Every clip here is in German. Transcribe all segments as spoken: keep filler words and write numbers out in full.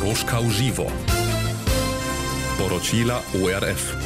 Koroška v živo. Poročila O R F.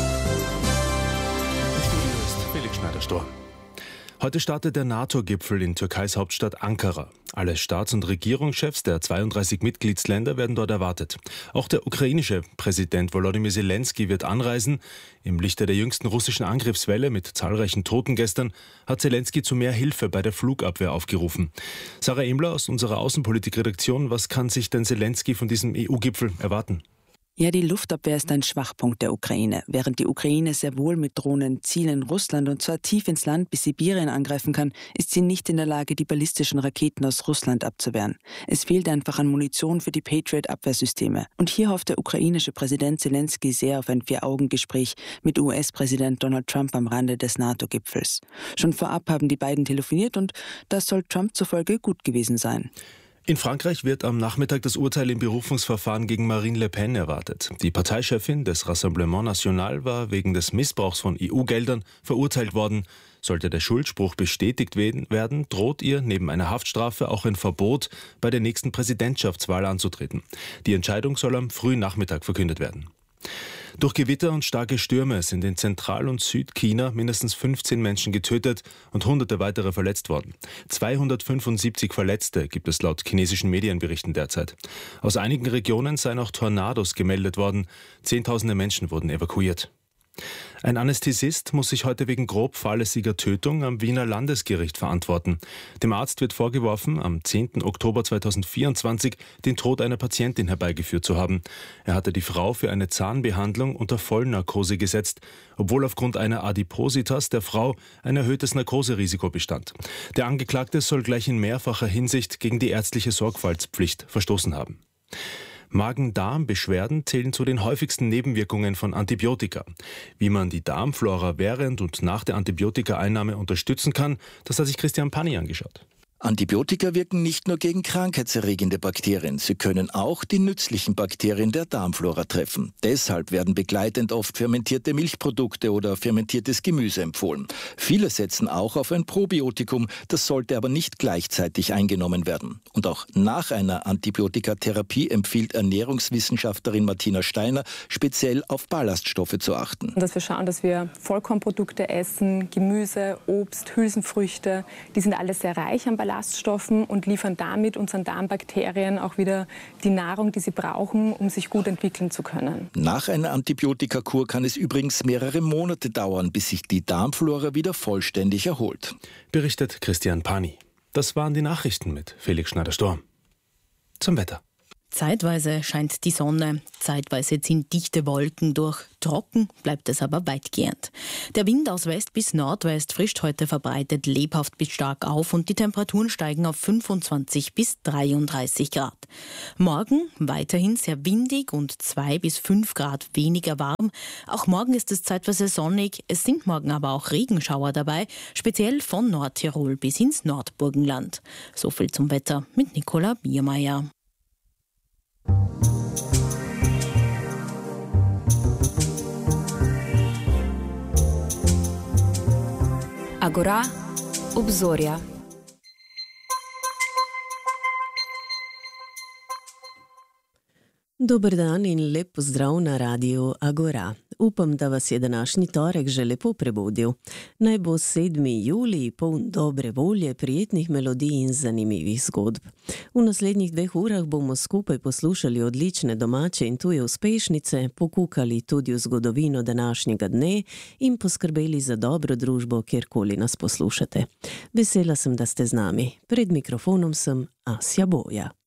Felix Schneider-Stor. Heute startet der NATO-Gipfel in Türkeis Hauptstadt Ankara. Alle Staats- und Regierungschefs der zweiunddreißig Mitgliedsländer werden dort erwartet. Auch der ukrainische Präsident Volodymyr Zelensky wird anreisen. Im Lichte der jüngsten russischen Angriffswelle mit zahlreichen Toten gestern hat Zelensky zu mehr Hilfe bei der Flugabwehr aufgerufen. Sarah Emler aus unserer Außenpolitik-Redaktion, was kann sich denn Zelensky von diesem E U-Gipfel erwarten? Ja, die Luftabwehr ist ein Schwachpunkt der Ukraine. Während die Ukraine sehr wohl mit Drohnen Zielen Russland und zwar tief ins Land bis Sibirien angreifen kann, ist sie nicht in der Lage, die ballistischen Raketen aus Russland abzuwehren. Es fehlt einfach an Munition für die Patriot-Abwehrsysteme. Und hier hofft der ukrainische Präsident Zelensky sehr auf ein Vier-Augen-Gespräch mit U S-Präsident Donald Trump am Rande des NATO-Gipfels. Schon vorab haben die beiden telefoniert und das soll Trump zufolge gut gewesen sein. In Frankreich wird am Nachmittag das Urteil im Berufungsverfahren gegen Marine Le Pen erwartet. Die Parteichefin des Rassemblement National war wegen des Missbrauchs von E U-Geldern verurteilt worden. Sollte der Schuldspruch bestätigt werden, droht ihr neben einer Haftstrafe auch ein Verbot, bei der nächsten Präsidentschaftswahl anzutreten. Die Entscheidung soll am frühen Nachmittag verkündet werden. Durch Gewitter und starke Stürme sind in Zentral- und Südchina mindestens fünfzehn Menschen getötet und hunderte weitere verletzt worden. zweihundertfünfundsiebzig Verletzte gibt es laut chinesischen Medienberichten derzeit. Aus einigen Regionen seien auch Tornados gemeldet worden. Zehntausende Menschen wurden evakuiert. Ein Anästhesist muss sich heute wegen grob fahrlässiger Tötung am Wiener Landesgericht verantworten. Dem Arzt wird vorgeworfen, am zehnten Oktober zweitausendvierundzwanzig den Tod einer Patientin herbeigeführt zu haben. Er hatte die Frau für eine Zahnbehandlung unter Vollnarkose gesetzt, obwohl aufgrund einer Adipositas der Frau ein erhöhtes Narkoserisiko bestand. Der Angeklagte soll gleich in mehrfacher Hinsicht gegen die ärztliche Sorgfaltspflicht verstoßen haben. Magen-Darm-Beschwerden zählen zu den häufigsten Nebenwirkungen von Antibiotika. Wie man die Darmflora während und nach der Antibiotikaeinnahme unterstützen kann, das hat sich Christian Panni angeschaut. Antibiotika wirken nicht nur gegen krankheitserregende Bakterien, sie können auch die nützlichen Bakterien der Darmflora treffen. Deshalb werden begleitend oft fermentierte Milchprodukte oder fermentiertes Gemüse empfohlen. Viele setzen auch auf ein Probiotikum, das sollte aber nicht gleichzeitig eingenommen werden. Und auch nach einer Antibiotikatherapie empfiehlt Ernährungswissenschaftlerin Martina Steiner, speziell auf Ballaststoffe zu achten. Dass wir schauen, dass wir Vollkornprodukte essen, Gemüse, Obst, Hülsenfrüchte, die sind alle sehr reich an Ballaststoffen und liefern damit unseren Darmbakterien auch wieder die Nahrung, die sie brauchen, um sich gut entwickeln zu können. Nach einer Antibiotikakur kann es übrigens mehrere Monate dauern, bis sich die Darmflora wieder vollständig erholt. Berichtet Christian Panni. Das waren die Nachrichten mit Felix Schneider-Stor. Zum Wetter. Zeitweise scheint die Sonne, zeitweise ziehen dichte Wolken durch. Trocken bleibt es aber weitgehend. Der Wind aus West bis Nordwest frischt heute verbreitet lebhaft bis stark auf und die Temperaturen steigen auf fünfundzwanzig bis dreiunddreißig Grad. Morgen weiterhin sehr windig und zwei bis fünf Grad weniger warm. Auch morgen ist es zeitweise sonnig, es sind morgen aber auch Regenschauer dabei, speziell von Nordtirol bis ins Nordburgenland. So viel zum Wetter mit Nicola Biermeier. Agora, obzorja. Dober dan in lep pozdrav na radiju Agora. Upam, da vas je današnji torek že lepo prebudil. Naj bo sedmi julij poln dobre volje, prijetnih melodij in zanimivih zgodb. V naslednjih dveh urah bomo skupaj poslušali odlične domače in tuje uspešnice, pokukali tudi v zgodovino današnjega dne in poskrbeli za dobro družbo, kjerkoli nas poslušate. Vesela sem, da ste z nami. Pred mikrofonom sem Asja Boja.